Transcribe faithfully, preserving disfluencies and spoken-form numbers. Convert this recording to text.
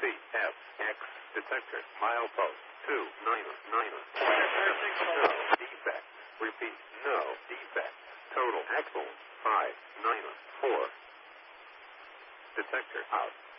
C F X detector milepost two niner niner. No defect. Repeat, no defect. Total axle five niner four. Detector out.